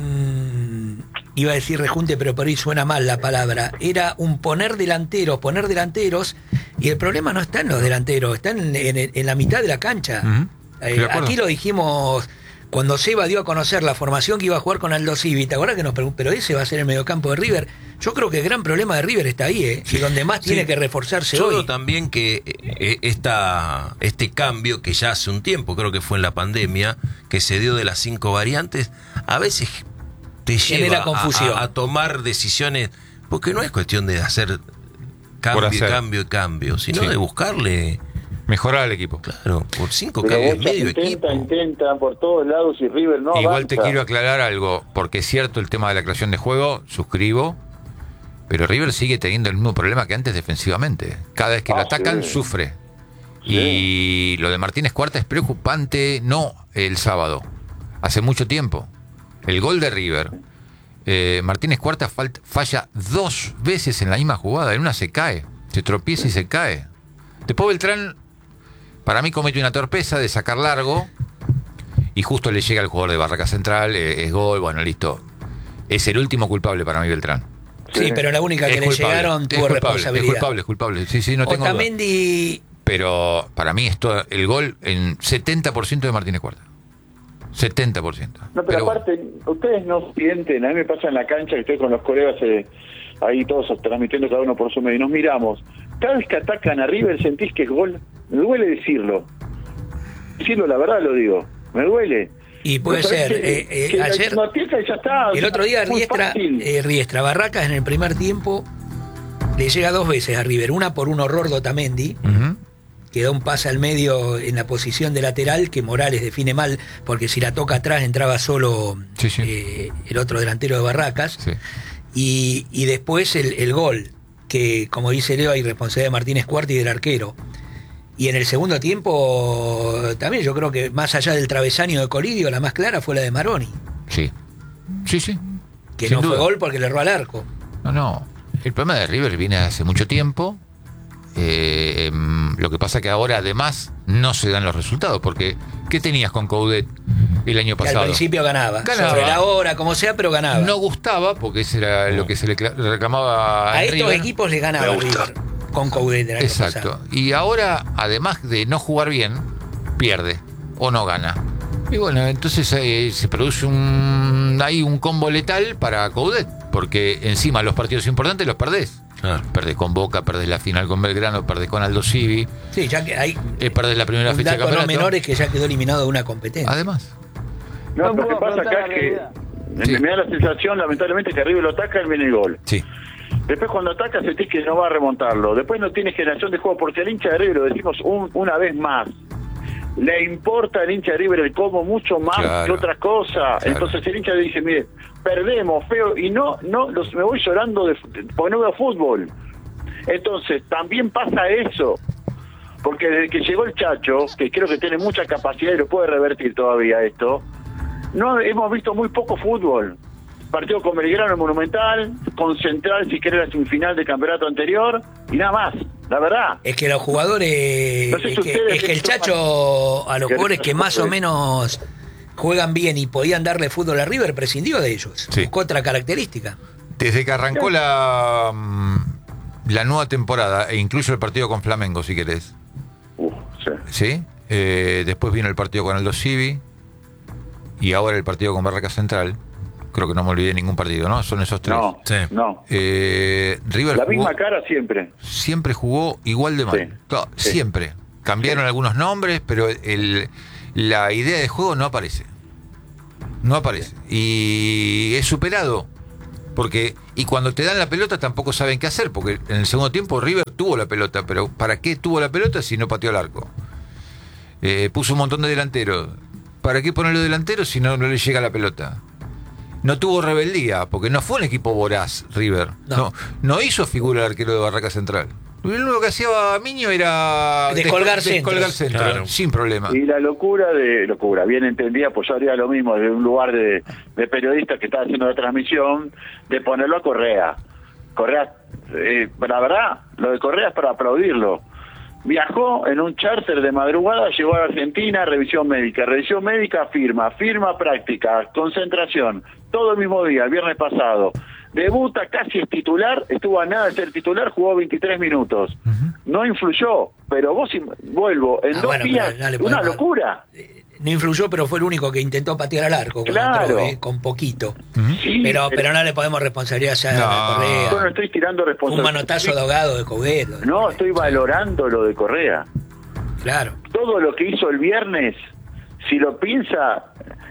un... iba a decir rejunte, pero por ahí suena mal la palabra. Era un poner delanteros, poner delanteros, y el problema no está en los delanteros, está en, en, en la mitad de la cancha. Uh-huh. Eh, aquí lo dijimos cuando Seba dio a conocer la formación que iba a jugar con Aldo Civi. ¿Te acuerdas que nos preguntó, pero ese va a ser el mediocampo de River? Yo creo que el gran problema de River está ahí, ¿eh? Y donde más Sí. tiene que reforzarse Yo hoy. creo también que eh, esta, este cambio que ya hace un tiempo, creo que fue en la pandemia, que se dio de las cinco variantes, a veces te Genera lleva a, confusión. a- a tomar decisiones, porque no es cuestión de hacer Por cambio, hacer. cambio y cambio, sino Sí. de buscarle, Mejorar al equipo. claro, por cinco Pero cambios Bocha medio intenta, equipo. intenta por todos lados y River no Igual te avanza. quiero aclarar algo, porque es cierto el tema de la creación de juego, suscribo, pero River sigue teniendo el mismo problema que antes defensivamente. Cada vez que Ah, lo atacan, sí. sufre. Sí. Y lo de Martínez Cuarta es preocupante, no el sábado, hace mucho tiempo. El gol de River, eh, Martínez Cuarta fal- falla dos veces en la misma jugada, en una se cae, se tropieza y se cae. Después Beltrán, para mí comete una torpeza de sacar largo y justo le llega al jugador de Barraca Central, eh, es gol, bueno, listo. Es el último culpable para mí Beltrán. Sí, pero la única que Es le culpable, llegaron es tuvo culpable, responsabilidad. Es culpable, es culpable. Sí, sí, no tengo duda. Otamendi, Pero para mí es todo el gol en setenta por ciento de Martínez Cuarta. setenta por ciento. No, pero, aparte, ustedes no sienten, a mí me pasa en la cancha que estoy con los colegas eh, ahí todos transmitiendo cada uno por su medio, y nos miramos. Cada vez que atacan a River sentís que es gol. Me duele decirlo. Decirlo, la verdad lo digo. Me duele. y puede Pero sabés ser, que- eh, eh, que la- ayer, no, piensa y ya está. el otro día Muy Riestra, fácil. eh, Riestra Barracas en el primer tiempo le llega dos veces a River, una por un horror de Otamendi, Ujú. que da un pase al medio en la posición de lateral, que Morales define mal, porque si la toca atrás entraba solo Sí, sí. eh, el otro delantero de Barracas, Sí. y, y después el, el gol, que como dice Leo, hay responsabilidad de Martínez Cuarta y del arquero. Y en el segundo tiempo también yo creo que más allá del travesaño de Colidio, la más clara fue la de Maroni, Sí. Sí, sí. que Sin no duda. fue gol porque le erró al arco. No, no. El problema de River viene hace mucho tiempo. Eh, em, lo que pasa que ahora además no se dan los resultados. Porque, ¿qué tenías con Coudet el año Que al pasado? principio ganaba, Ganaba. sobre la hora, como sea, pero ganaba. No gustaba, porque eso era lo que se le cla- reclamaba a en estos River. equipos le ganaba Me gusta. River con Coudet el año Exacto. pasado. Y ahora, además de no jugar bien, pierde o no gana. Y bueno, entonces eh, se produce un ahí un combo letal para Coudet, porque encima los partidos importantes los perdés. Claro. Perdés con Boca, perdés la final con Belgrano, perdés con Aldo Civi, Sí, ya que hay eh, perdés la primera un fecha de dato no campeonato. menor es que ya quedó eliminado de una competencia. Además, No, lo que pasa acá es que Sí. me da la sensación, lamentablemente, que River lo ataca y viene el gol. sí. Después cuando ataca sentís que no va a remontarlo. Después no tiene generación de juego, porque el hincha de River, lo decimos un- una vez más, le importa al hincha de River el cómo mucho más Claro. que otras cosas. Claro. Entonces el hincha le dice, mire, perdemos, feo, y no, no, los, me voy llorando de, porque no veo fútbol. Entonces también pasa eso, porque desde que llegó el Chacho, que creo que tiene mucha capacidad y lo puede revertir todavía esto, no hemos visto muy poco fútbol. Partido con Belgrano en Monumental, con Central si querés la semifinal del campeonato anterior, y nada más, la verdad. Es que los jugadores, No sé si es, que, ustedes- es que el Chacho, a los que- jugadores que más o menos juegan bien y podían darle fútbol a River, prescindió de ellos. Sí. Buscó otra característica. Desde que arrancó la, mm, la nueva temporada, e incluso el partido con Flamengo, si querés, Uf, sí. ¿sí? Eh, después vino el partido con Aldo Civi y ahora el partido con Barraca Central. Creo que no me olvidé de ningún partido, ¿no? Son esos tres. No, Sí. no. Eh, River La jugó- misma cara siempre. siempre jugó igual de mal. Sí, Claro, sí. Siempre. cambiaron algunos nombres, pero el, la idea de juego no aparece. No aparece. Y es superado. Porque, y cuando te dan la pelota tampoco saben qué hacer, porque en el segundo tiempo River tuvo la pelota, pero ¿para qué tuvo la pelota si no pateó el arco? Eh, puso un montón de delanteros. ¿Para qué ponerlo delantero si no, no le llega la pelota? No tuvo rebeldía, porque no fue un equipo voraz, River. No, no, no hizo figura el arquero de Barraca Central. Lo único que hacía Miño era descolgar descolgar centro, claro. Sin problema. Y la locura de locura, bien entendida, pues yo haría lo mismo desde un lugar de, de periodista que estaba haciendo la transmisión, de ponerlo a Correa. Correa, eh, la verdad, lo de Correa es para aplaudirlo. Viajó en un charter de madrugada, llegó a Argentina, revisión médica, revisión médica, firma, firma práctica, concentración, todo el mismo día, el viernes pasado. Debuta, casi es titular, estuvo a nada de ser titular, jugó veintitrés minutos. Uh-huh. No influyó, pero vos, vuelvo, en ah, dos bueno, días, no una locura. No influyó, pero fue el único que intentó patear al arco. Claro. Entró, ¿eh? Con poquito. Uh-huh. Sí, pero, pero no le podemos responsabilidad ya no. de Correa. Yo no estoy tirando responsabilidad. Un manotazo de ahogado de Coguero. No, estoy valorando lo de Correa. Claro. Todo lo que hizo el viernes, si lo piensa,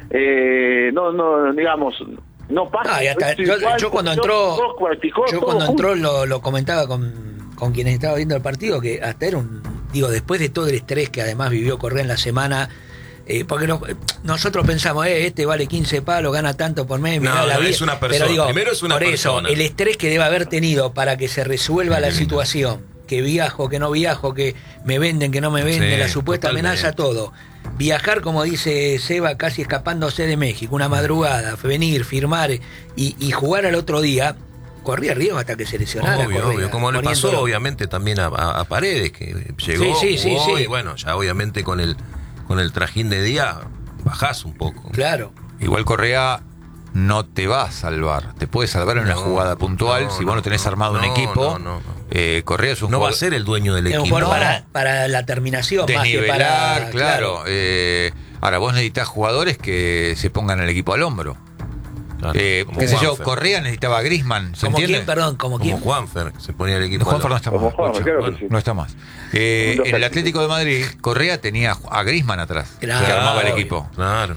eh, no, no, digamos... No pasa. Ah, y hasta, yo, igual, yo cuando entró, yo, cuartijó, yo cuando entró lo, lo comentaba con, con quienes estaba viendo el partido, que hasta era un, digo, después de todo el estrés que además vivió Correa en la semana, eh, porque no, nosotros pensamos, eh, este vale quince palos, gana tanto por mes, no, la no, vida. Es una persona. Pero digo, primero es una por persona. eso, el estrés que debe haber tenido para que se resuelva la situación, que viajo, que no viajo, que me venden, que no me venden, sí, la supuesta totalmente. Amenaza, todo. Viajar, como dice Seba, casi escapándose de México, una madrugada, venir, firmar y, y jugar al otro día, corría riesgo hasta que se lesionara. Obvio, Correa, obvio, como le pasó obviamente también a, a, a Paredes, que llegó, sí, sí, jugó, sí, sí. y bueno, ya obviamente con el con el trajín de día bajás un poco. Claro. Igual Correa no te va a salvar, te puede salvar en una no, jugada puntual, no, si vos no tenés armado no, un equipo. No, no, no. Eh, Correa es un no jugador, va a ser el dueño del equipo. No. Para, para la terminación, más que para... claro. claro. Eh, ahora, vos necesitas jugadores que se pongan el equipo al hombro. Claro, eh, qué sé yo, Correa necesitaba a Griezmann, ¿se ¿Como entiende? quién, perdón? ¿Como, como quién? Juanfer, se ponía el equipo. Juanfer no está más. Juanfer, claro bueno, sí. No está más. Eh, en el Atlético de Madrid, Correa tenía a Griezmann atrás, claro, que armaba el equipo. Claro.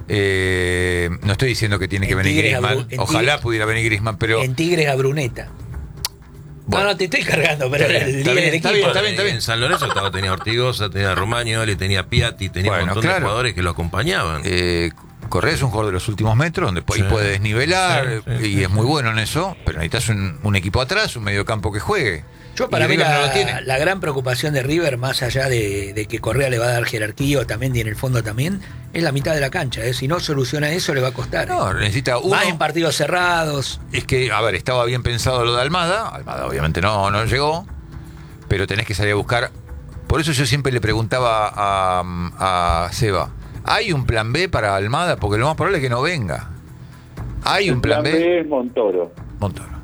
Eh, no estoy diciendo que tiene que en venir Tigres Griezmann. Bru- Ojalá Tigres, pudiera venir Griezmann, pero... En Tigres a Bruneta. Bueno, no, no te estoy cargando, pero está bien, el está, bien, está, bien, está bien, está bien. En San Lorenzo estaba, tenía Ortigosa, tenía Romagnoli, tenía Piatti, tenía bueno, un montón claro. de jugadores que lo acompañaban. Eh, Correa es un jugador de los últimos metros, donde sí. puede desnivelar sí, sí, y sí, es muy bueno en eso, pero necesitas un, un equipo atrás, un mediocampo que juegue. Yo para mí la, no la gran preocupación de River, más allá de, de que Correa le va a dar jerarquía o también y en el fondo también, es la mitad de la cancha. ¿eh? Si no soluciona eso le va a costar. No, ¿eh? necesita uno. Más en partidos cerrados. Es que, a ver, estaba bien pensado lo de Almada. Almada obviamente no, no llegó, pero tenés que salir a buscar. Por eso yo siempre le preguntaba a, a Seba, ¿hay un plan B para Almada? Porque lo más probable es que no venga. ¿Hay un plan, plan B? B es Montoro. Montoro.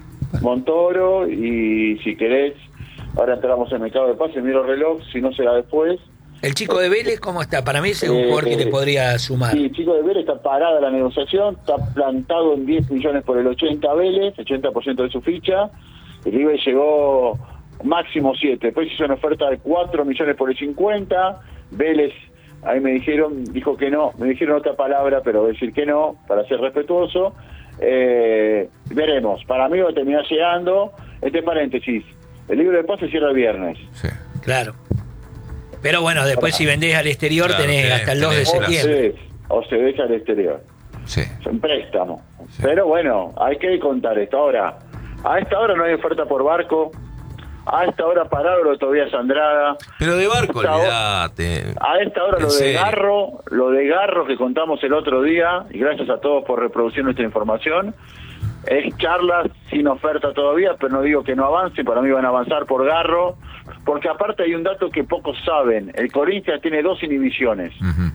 Montoro, y si querés, ahora entramos en el mercado de pase, miro el reloj, si no será después. ¿El chico de Vélez cómo está? Para mí es un jugador eh, que le podría sumar. Sí, el chico de Vélez está parada la negociación, está plantado en diez millones por el ochenta Vélez, ochenta por ciento de su ficha. El River llegó máximo siete, después hizo una oferta de cuatro millones por el cincuenta. Vélez, ahí me dijeron, dijo que no, me dijeron otra palabra, pero voy a decir que no, para ser respetuoso. Eh, veremos, para mí va a terminar llegando. Entre paréntesis, el libro de pase cierra el viernes. Sí, claro. Pero bueno, después para. si vendés al exterior claro, tenés hasta el dos de septiembre. O se deja al exterior. Sí. Es un préstamo. Sí. Pero bueno, hay que contar esto. Ahora, a esta hora no hay oferta por Barco. A esta hora parado lo de Tobías Andrada. Pero de Barco, olvídate. A esta hora lo de Garro, lo de Garro que contamos el otro día, y gracias a todos por reproducir nuestra información, es charlas sin oferta todavía, pero no digo que no avance, para mí van a avanzar por Garro, porque aparte hay un dato que pocos saben, el Corinthians tiene dos inhibiciones. Uh-huh.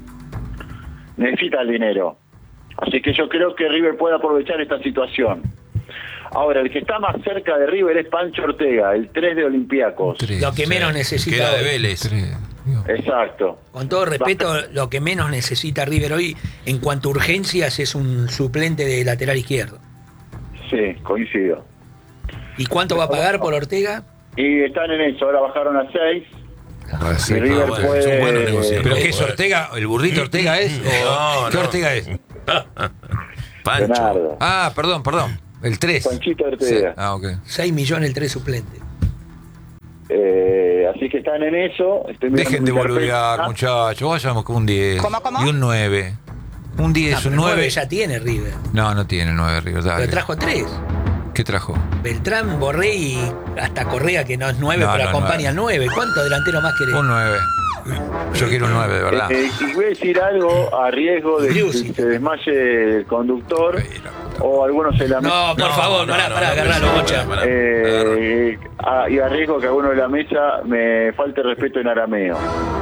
Necesita el dinero. Así que yo creo que River puede aprovechar esta situación. Ahora, el que está más cerca de River es Pancho Ortega, el tres de Olympiacos. Lo que menos necesita Queda de hoy. Vélez. Exacto. Con todo respeto, lo que menos necesita River hoy, en cuanto a urgencias, es un suplente de lateral izquierdo. Sí, coincido. ¿Y cuánto va a pagar por Ortega? Y están en eso, ahora bajaron a seis. Ah, sí. Y River Ah, bueno, fue- son buenos negociadores. ¿Pero qué es Ortega? ¿El burrito Ortega es? ¿O No, ¿Qué no. Ortega es? Pancho. Leonardo. Ah, perdón, perdón. El tres. Panchito Ortega. Sí. Ah, ok. seis millones el tres suplente. Eh, así que están en eso. Estoy mirando Dejen de mi carpeta. boludear, muchachos. Vayamos con un diez. ¿Cómo, cómo? Y un nueve. Un diez, Ah, pero un nueve. nueve ya tiene River. No, no tiene nueve, River. Dale. Pero trajo tres. ¿Qué trajo? Beltrán, Borré y hasta Correa, que no es nueve, No, pero no, acompaña al nueve. ¿Cuántos delanteros más querés? Un nueve. Yo quiero un nueve, de verdad. Eh, y voy a decir algo a riesgo de Music. que se desmaye el conductor Ay, la puta. o algunos se la No, por No, favor, no, pará, no, pará, no, agarralo, no, Bocha. pará. Eh, a- y a riesgo que alguno de la mesa me falte respeto en arameo.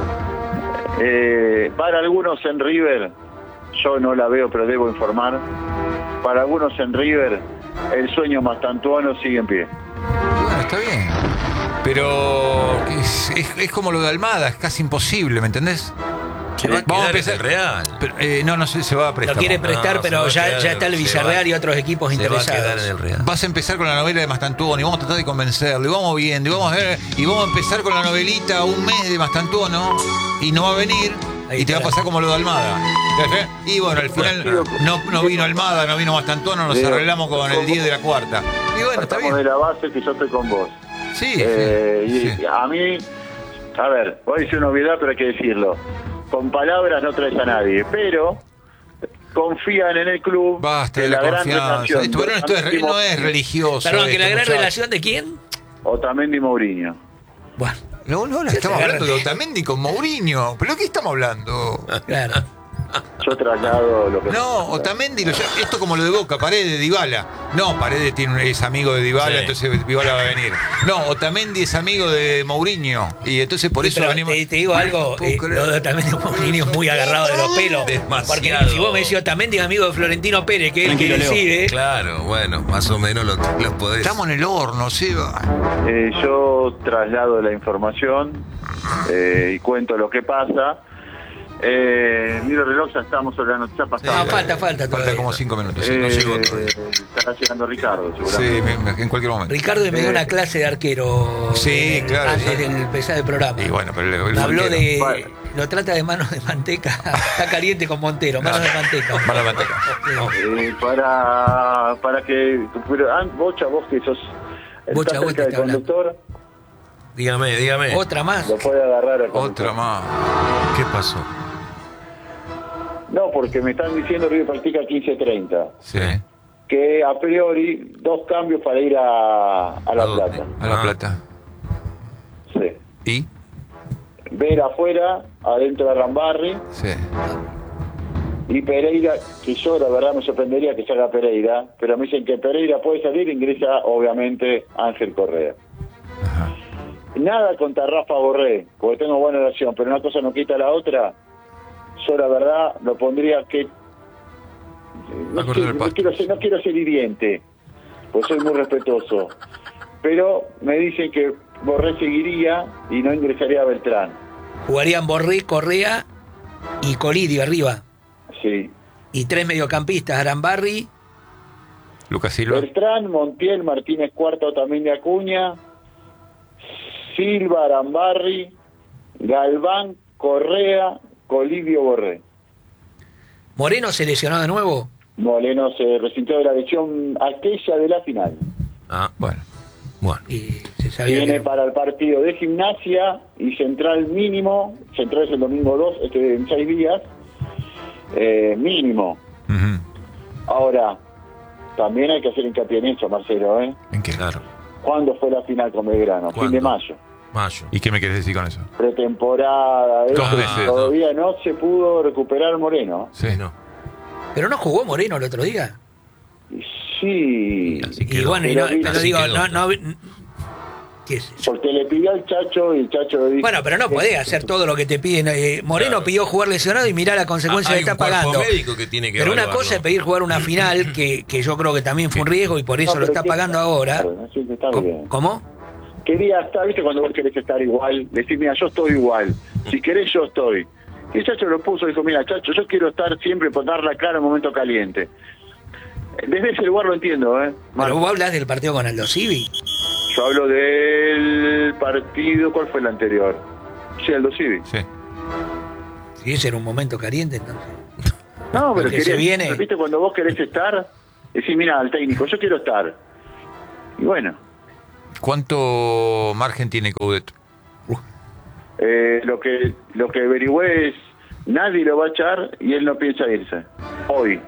Eh, para algunos en River, yo no la veo pero debo informar, para algunos en River el sueño mastantuano sigue en pie. Bueno, está bien. Pero es, es- es como lo de Almada, es casi imposible, ¿me entendés? Se va a Vamos a quedar empezar. en el Real. Pero, eh, no, no sé, se va a Lo prestar. quiere prestar, No, se pero va a ya, quedar- ya está el se Villarreal va- y otros equipos Se va a interesados. quedar en el Real. Vas a empezar con la novela de Mastantuono y vamos a tratar de convencerlo, y vamos viendo, y vamos a ver, y vamos a empezar con la novelita un mes de Mastantuono, y no va a venir, Ahí y te va a está. pasar como lo de Almada. Y bueno, al final no, no vino Almada, no vino Mastantuono, nos Digo, arreglamos con el ¿cómo? diez de la cuarta. Y bueno, está Partamos de bien. la base que yo estoy con vos. Sí, Eh, sí, y sí. a mí, a ver, voy a decir una obviedad, pero hay que decirlo. Con palabras no traes a nadie, pero confían en el club. Basta en de la, gran confianza. relación Esto, bueno, esto es, de no es religioso. Perdón, que esto, la gran muchachos. relación de quién? Otamendi y Mourinho. Bueno, No, no, la Se estamos te hablando de agarra- Otamendi con Mourinho. ¿Pero de qué estamos hablando? claro. Yo traslado lo que... No, Otamendi, lo llama- esto como lo de Boca, Paredes, Dybala. No, Paredes tiene, un- es amigo de Dybala, Sí. entonces Dybala va a venir. No, Otamendi es amigo de Mourinho. Y entonces por Sí, eso pero venimos. te, te digo algo, puedo eh, creer. lo de Otamendi con Mourinho es muy agarrado de los pelos. Demasiado. Porque si vos me decís Otamendi es amigo de Florentino Pérez, que es el que Tranquilo, Leo. decide. Claro, bueno, más o menos lo, lo podés. Estamos en el horno, Seba. Eh, yo traslado la información eh, y cuento lo que pasa. Eh, miro el reloj, ya estamos sobre la noticia No, pasada. falta, falta Falta todavía. como cinco minutos. sí, Eh, no llegó eh, todavía. estará llegando Ricardo, Sí, seguramente. me- me- en cualquier momento. Ricardo me dio Eh, una clase de arquero Sí, en- claro, antes sí. del empezar el programa. Y bueno, pero el, el Me habló arquero. de. Bueno. Lo trata de manos de manteca. Está caliente con Montero, manos de manteca. Mano de manteca. Eh, para, para que... Pero, ah, Bocha, vos que sos... Bocha, estás vos te cerca del está hablando. conductor, Dígame, dígame. Otra más. lo puede agarrar al conductor. Otra más. ¿Qué pasó? No, porque me están diciendo que River practica quince treinta. Sí. Que a priori, dos cambios para ir a, a La ¿A dónde? Plata. A La Ah. Plata. Sí. ¿Y? Ver afuera, adentro de Rambarri. Sí. Y Pereira, que yo la verdad me sorprendería que salga Pereira, pero me dicen que Pereira puede salir, ingresa obviamente Ángel Correa. Ajá. Nada contra Rafa Borré, porque tengo buena relación, pero una cosa no quita la otra. Yo la verdad lo pondría que... No, A correr sé, el no pasto. quiero ser, no quiero ser hiriente, pues soy muy respetuoso. Pero me dicen que Borré seguiría y no ingresaría a Beltrán. Jugarían Borré, Correa y Colidio arriba. Sí. Y tres mediocampistas, Arambarri. Lucas Silva. Beltrán, Montiel, Martínez Cuarta, también de Acuña, Silva, Arambarri, Galván, Correa, Colidio, Borré. Moreno se lesionó de nuevo. Moreno se resintió de la lesión aquella de la final. Ah, Bueno. bueno. Y se sabía Viene que... para el partido de Gimnasia y Central mínimo. Central es el domingo dos, este en seis días. Eh, mínimo. Ujú. Ahora, también hay que hacer hincapié en eso, Marcelo, ¿eh? ¿En qué? Claro. ¿Cuándo fue la final con Belgrano? Fin de ¿Cuándo? mayo. Mayo. ¿Y qué me querés decir con eso? Pretemporada, ¿eh? Dos veces. Todavía no se pudo recuperar Moreno. Sí. No. Pero no jugó Moreno el otro día. Sí, Así Y quedó. bueno, y no, Pero pero así digo, quedó. no, no, qué sé yo. porque le pidió al Chacho y el Chacho le dijo... Bueno, pero no podés hacer todo lo que te piden. Eh, Moreno Claro. pidió jugar lesionado y mirá la consecuencia Ah, que hay está un cuerpo pagando. médico que tiene que Pero una evaluarlo. cosa es pedir jugar una final, que, que yo creo que también fue un riesgo y por eso No, lo pero está que- pagando ahora. Claro, sí, que está ¿Cómo? bien. ¿Cómo? Quería estar, viste, cuando vos querés estar igual, decir, mira, yo estoy igual. Si querés, yo estoy. Y el Chacho lo puso, dijo, mira, Chacho, yo quiero estar siempre por dar la cara en un momento caliente. Desde ese lugar lo entiendo, ¿eh? Pero Marco. vos hablas del partido con Aldo Civi. Yo hablo del partido, ¿cuál fue el anterior? Sí, Aldo Civi. Sí. Sí, ese era un momento caliente, entonces. No, pero Porque se querés, viene- ¿viste? Cuando vos querés estar, decís, mira, al técnico, yo quiero estar. Y bueno, ¿Cuánto margen tiene Coudet? eh, lo que lo que averigüé es, nadie lo va a echar y él no piensa irse. Hoy.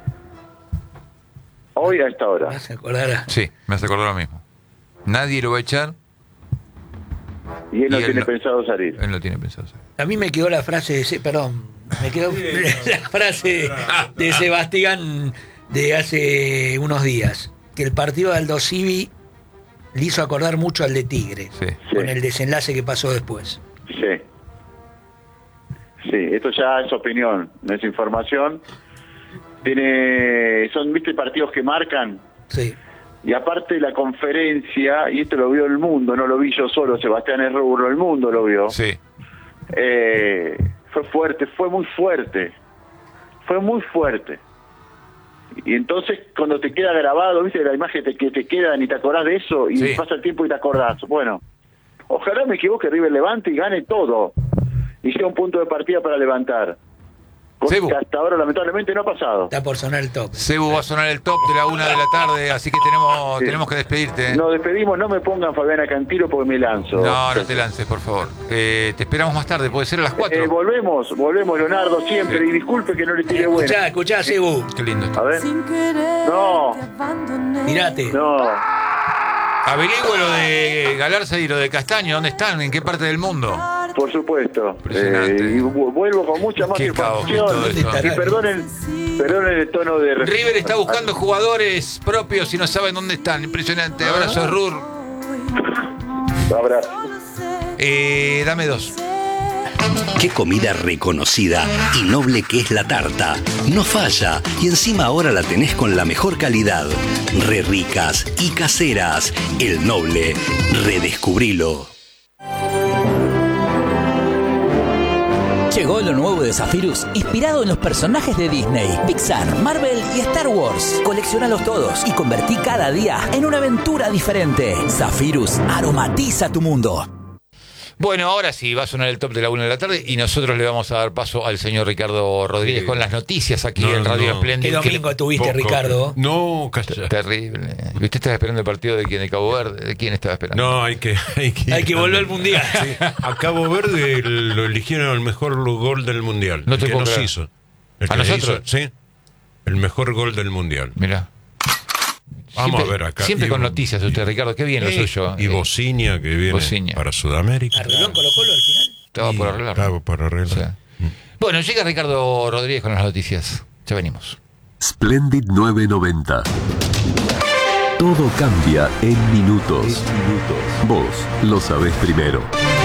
Hoy a esta hora. Me hace acordar a- Sí, me hace acordar lo mismo. Nadie lo va a echar, Y él no y él tiene no- pensado salir. él lo tiene pensado hacer. A mí me quedó la frase de ese, perdón, me quedó la frase de Sebastián de hace unos días, que el partido de Aldo Civi le hizo acordar mucho al de Tigre, Sí. Sí. con el desenlace que pasó después. Sí. Sí, esto ya es opinión, no es información. Tiene, son, viste, partidos que marcan. Sí. Y aparte la conferencia, y esto lo vio el mundo, no lo vi yo solo, Sebastián Errubro, el mundo lo vio. Sí. Eh, fue fuerte, fue muy fuerte. Fue muy fuerte. Y entonces cuando te queda grabado, viste, la imagen te, que te queda y te acordás de eso, y Sí. pasa el tiempo y te acordás. Bueno, ojalá me equivoque, River levante y gane todo. Y sea un punto de partida para levantar. Cosa Cebu. que hasta ahora lamentablemente no ha pasado. Está por sonar el top. Cebu va a sonar el top de la una de la tarde, así que tenemos, Sí. tenemos que despedirte. Nos despedimos, no me pongan Fabiana Cantilo porque me lanzo. No, no te lances, por favor. Eh, te esperamos más tarde, puede ser a las cuatro. Eh, volvemos, volvemos, Leonardo, siempre. Sí. Y disculpe que no le tire bueno. Escuchá, escuchá, Cebu, Qué lindo esto. A ver. No, mirate. no. Averigüe lo de Galarza y lo de Castaño, ¿dónde están? ¿En qué parte del mundo? Por supuesto. Impresionante. Eh, y vu- vuelvo con mucha más Qué caos que es información. todo esto. Y perdonen, perdonen el tono de... River está buscando jugadores propios y no saben dónde están. Impresionante. Abrazo, Rur. Abrazo. Eh, dame dos. Qué comida reconocida y noble que es la tarta. No falla y encima ahora la tenés con la mejor calidad. Re ricas y caseras. El Noble. Redescubrilo. Llegó lo nuevo de Zephyrus, inspirado en los personajes de Disney, Pixar, Marvel y Star Wars. Coleccionalos todos y convertí cada día en una aventura diferente. Zephyrus aromatiza tu mundo. Bueno, ahora sí, va a sonar el top de la una de la tarde y nosotros le vamos a dar paso al señor Ricardo Rodríguez Sí. con las noticias aquí No, en Radio no. Espléndido. ¿Qué domingo tuviste, Poco. Ricardo? No, calla. Terrible. ¿Y usted estaba esperando el partido de quién? ¿De Cabo Verde? ¿De quién estaba esperando? No, hay que, hay que, Hay que volver al Mundial. Sí, a Cabo Verde lo eligieron el mejor gol del Mundial. No el te que puedo nos creer. hizo. El ¿A que nosotros? hizo, sí. El mejor gol del Mundial. Mirá. Vamos Siempre- a ver acá. Siempre Y- con noticias usted, Ricardo. Qué bien lo Sí, suyo. Y Eh, Bocinia que viene Bocinia. para Sudamérica. ¿Arregló en Colo Colo al final? Estaba por arreglar. Estaba por arreglar. O sea. Bueno, llega Ricardo Rodríguez con las noticias. Ya venimos. Splendid nueve noventa. Todo cambia en minutos. Vos lo sabés primero.